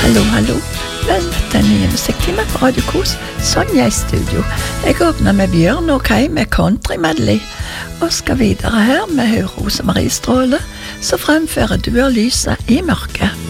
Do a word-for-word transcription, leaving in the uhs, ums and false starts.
Hallo, hallo. Vel, den nye musikktime på Radio Kos. Sonja i studio. Jeg åpner med Bjørn og Kai med Country Medley. Og skal videre her med Rose Marie Stråle, så fremfører Du er lyset i mørket.